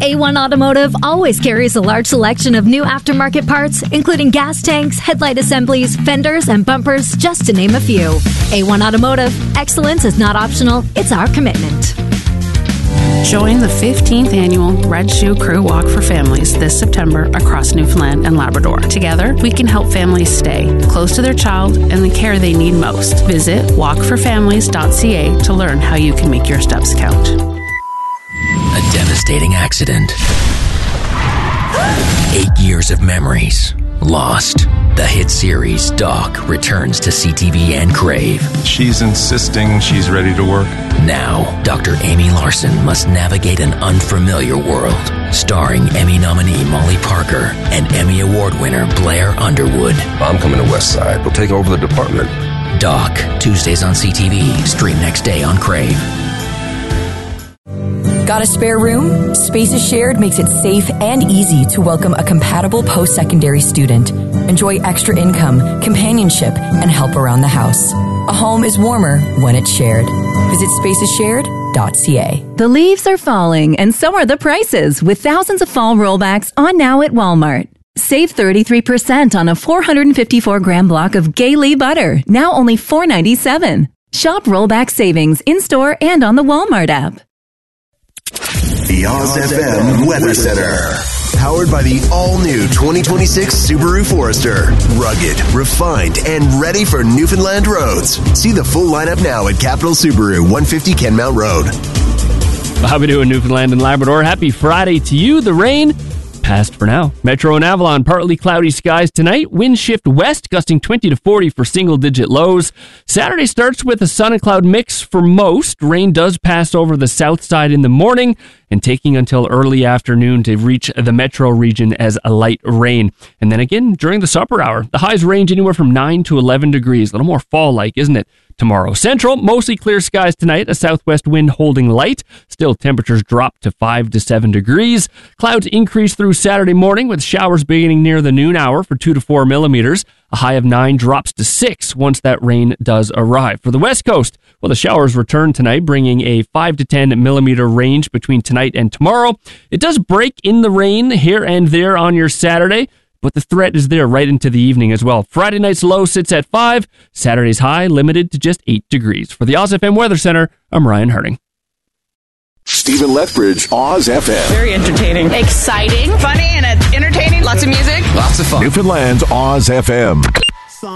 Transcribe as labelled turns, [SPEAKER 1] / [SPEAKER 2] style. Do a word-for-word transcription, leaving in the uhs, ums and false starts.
[SPEAKER 1] A one Automotive always carries a large selection of new aftermarket parts, including gas tanks, headlight assemblies, fenders, and bumpers, just to name a few. A one Automotive, excellence is not optional, it's our commitment.
[SPEAKER 2] Join the fifteenth annual Red Shoe Crew Walk for Families this September across Newfoundland and Labrador. Together, we can help families stay close to their child and the care they need most. Visit walk for families dot c a to learn how you can make your steps count.
[SPEAKER 3] A devastating accident. Eight years of memories lost. The hit series Doc returns to C T V and Crave.
[SPEAKER 4] She's insisting she's ready to work.
[SPEAKER 3] Now, Doctor Amy Larson must navigate an unfamiliar world. Starring Emmy nominee Molly Parker and Emmy Award winner Blair Underwood.
[SPEAKER 5] I'm coming to West Side. We'll take over the department.
[SPEAKER 3] Doc, Tuesdays on C T V. Stream next day on Crave.
[SPEAKER 6] Got a spare room? Spaces Shared makes it safe and easy to welcome a compatible post-secondary student. Enjoy extra income, companionship, and help around the house. A home is warmer when it's shared. Visit spaces shared dot c a.
[SPEAKER 7] The leaves are falling, and so are the prices, with thousands of fall rollbacks on now at Walmart. Save thirty-three percent on a four hundred fifty-four gram block of Gailey butter, now only four dollars and ninety-seven cents. Shop rollback savings in-store and on the Walmart app.
[SPEAKER 8] The Oz F M Weather Center. Powered by the all-new twenty twenty-six Subaru Forester. Rugged, refined, and ready for Newfoundland roads. See the full lineup now at Capital Subaru, one fifty Kenmount Road.
[SPEAKER 9] Well, how we doing, Newfoundland and Labrador? Happy Friday to you. The rain passed for now. Metro and Avalon, partly cloudy skies tonight. Wind shift west, gusting twenty to forty for single-digit lows. Saturday starts with a sun and cloud mix for most. Rain does pass over the south side in the morning and taking until early afternoon to reach the metro region as a light rain. And then again, during the supper hour, the highs range anywhere from nine to eleven degrees. A little more fall-like, isn't it? Tomorrow, central, mostly clear skies tonight, a southwest wind holding light. Still, temperatures drop to five to seven degrees. Clouds increase through Saturday morning with showers beginning near the noon hour for two to four millimeters. A high of nine drops to six once that rain does arrive. For the west coast, well, the showers return tonight, bringing a five to ten millimeter range between tonight and tomorrow. It does break in the rain here and there on your Saturday, but the threat is there right into the evening as well. Friday night's low sits at five. Saturday's high limited to just eight degrees. For the Oz F M Weather Center, I'm Ryan Harding.
[SPEAKER 8] Stephen Lethbridge, Oz F M.
[SPEAKER 10] Very entertaining.
[SPEAKER 11] Exciting.
[SPEAKER 10] Funny and entertaining. Lots of music.
[SPEAKER 8] Lots of fun.
[SPEAKER 12] Newfoundland's Oz F M.